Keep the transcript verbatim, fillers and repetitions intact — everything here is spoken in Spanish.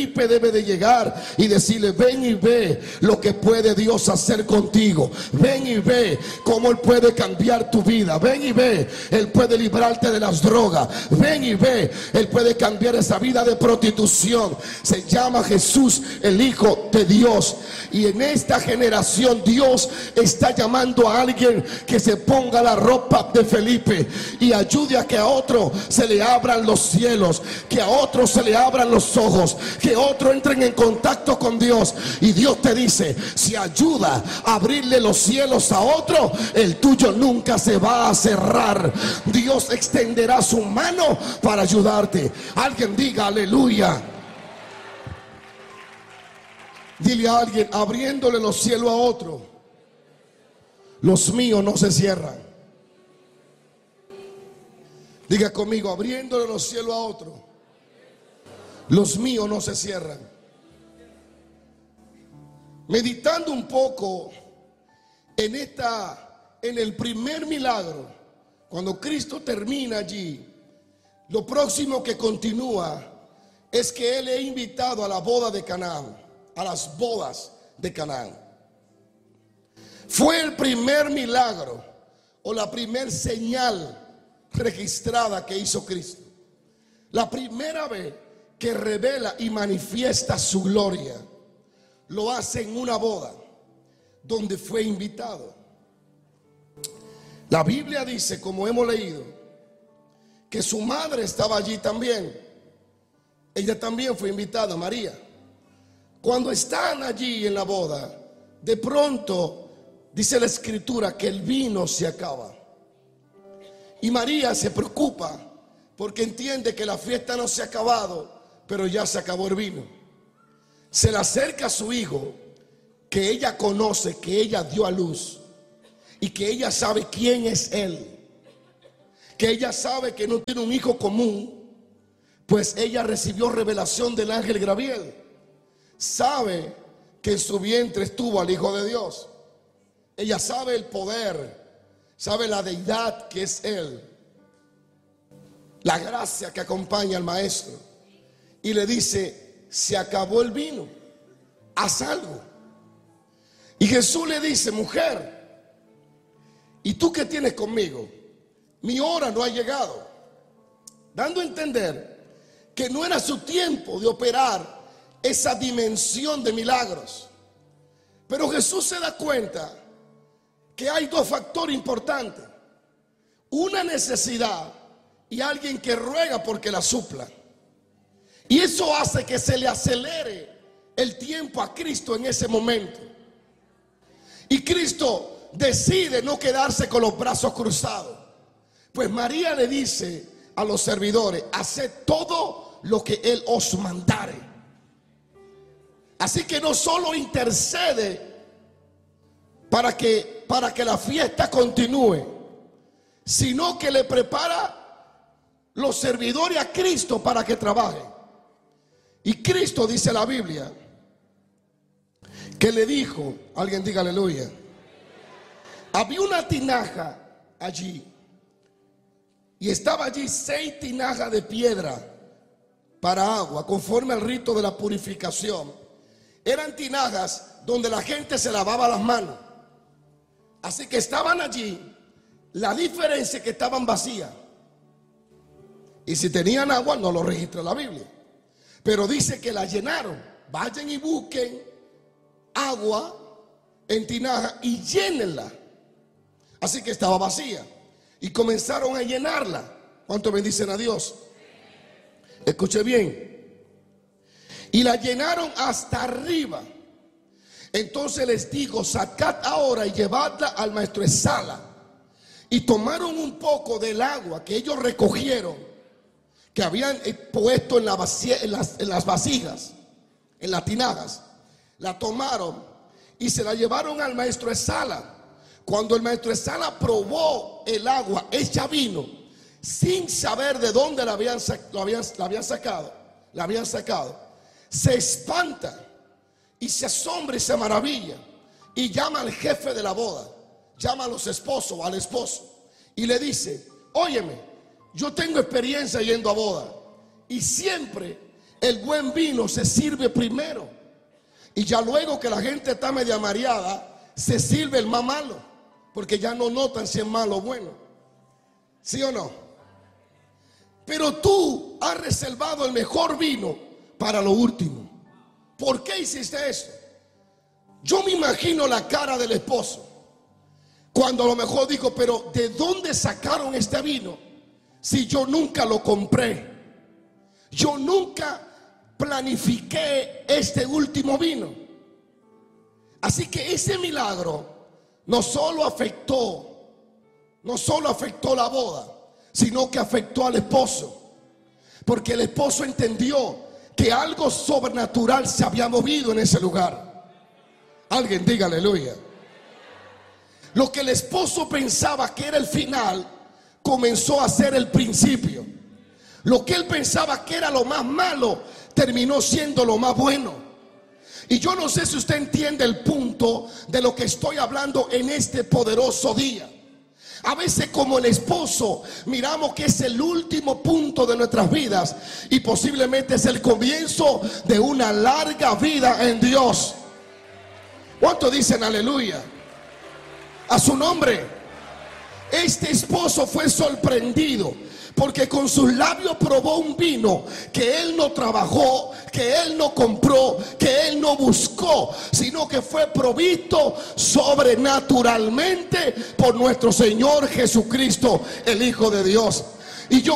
Felipe debe de llegar y decirle: ven y ve lo que puede Dios hacer contigo. Ven y ve cómo Él puede cambiar tu vida. Ven y ve, Él puede librarte de las drogas. Ven y ve, Él puede cambiar esa vida de prostitución. Se llama Jesús el Hijo de Dios. Y en esta generación Dios está llamando a alguien que se ponga la ropa de Felipe y ayude a que a otro se le abran los cielos, que a otro se le abran los ojos, que otro entren en contacto con Dios. Y Dios te dice: si ayuda a abrirle los cielos a otro, el tuyo nunca se va a cerrar. Dios extenderá su mano para ayudarte. Alguien diga aleluya. Dile a alguien: abriéndole los cielos a otro, los míos no se cierran. Diga conmigo: abriéndole los cielos a otro, los míos no se cierran. Meditando un poco en esta, en el primer milagro, cuando Cristo termina allí, lo próximo que continúa es que Él es invitado a la boda de Canaán, a las bodas de Canaán. Fue el primer milagro o la primer señal registrada que hizo Cristo. La primera vez que revela y manifiesta su gloria, lo hace en una boda donde fue invitado. La Biblia dice, como hemos leído, que su madre estaba allí también. Ella también fue invitada, María. Cuando están allí en la boda, de pronto dice la escritura que el vino se acaba. Y María se preocupa porque entiende que la fiesta no se ha acabado, pero ya se acabó el vino. Se le acerca a su hijo, que ella conoce, que ella dio a luz, y que ella sabe quién es él, que ella sabe que no tiene un hijo común, pues ella recibió revelación del ángel Gabriel. Sabe que en su vientre estuvo al Hijo de Dios. Ella sabe el poder, sabe la deidad que es Él, la gracia que acompaña al maestro. Y le dice: se acabó el vino, haz algo. Y Jesús le dice: mujer, ¿y tú qué tienes conmigo? Mi hora no ha llegado. Dando a entender que no era su tiempo de operar esa dimensión de milagros. Pero Jesús se da cuenta que hay dos factores importantes: una necesidad y alguien que ruega porque la supla. Y eso hace que se le acelere el tiempo a Cristo en ese momento. Y Cristo decide no quedarse con los brazos cruzados. Pues María le dice a los servidores: haced todo lo que Él os mandare. Así que no solo intercede para que, para que la fiesta continúe, sino que le prepara los servidores a Cristo para que trabaje. Y Cristo, dice la Biblia, que le dijo, alguien diga aleluya, había una tinaja allí, y estaba allí seis tinajas de piedra para agua, conforme al rito de la purificación. Eran tinajas donde la gente se lavaba las manos. Así que estaban allí. La diferencia es que estaban vacías. Y si tenían agua, no lo registra la Biblia. Pero dice que la llenaron. Vayan y busquen agua en tinaja y llénenla. Así que estaba vacía. Y comenzaron a llenarla. ¿Cuánto bendicen a Dios? Escuche bien. Y la llenaron hasta arriba. Entonces les digo: sacad ahora y llevadla al maestresala. Y tomaron un poco del agua que ellos recogieron, que habían puesto en, la vacía, en, las, en las vasijas, en las tinajas. La tomaron y se la llevaron al maestresala. Cuando el maestresala probó el agua hecha vino, sin saber de dónde la habían, la habían, la habían sacado, la habían sacado, se espanta y se asombra y se maravilla, y llama al jefe de la boda, llama a los esposos, al esposo, y le dice: óyeme, yo tengo experiencia yendo a boda, y siempre el buen vino se sirve primero. Y ya luego que la gente está media mareada, se sirve el más malo. Porque ya no notan si es malo o bueno. ¿Sí o no? Pero tú has reservado el mejor vino para lo último. ¿Por qué hiciste eso? Yo me imagino la cara del esposo cuando a lo mejor digo, pero ¿de dónde sacaron este vino? Si yo nunca lo compré, yo nunca planifiqué este último vino. Así que ese milagro no solo afectó, no solo afectó la boda, sino que afectó al esposo, porque el esposo entendió que algo sobrenatural se había movido en ese lugar. Alguien diga aleluya. Lo que el esposo pensaba que era el final, comenzó a ser el principio. Lo que él pensaba que era lo más malo, terminó siendo lo más bueno. Y yo no sé si usted entiende el punto de lo que estoy hablando en este poderoso día. A veces, como el esposo, miramos que es el último punto de nuestras vidas y posiblemente es el comienzo de una larga vida en Dios. ¿Cuántos dicen aleluya? A su nombre. Este esposo fue sorprendido porque con sus labios probó un vino que él no trabajó, que él no compró, que él no buscó, sino que fue provisto sobrenaturalmente por nuestro Señor Jesucristo, el Hijo de Dios. Y yo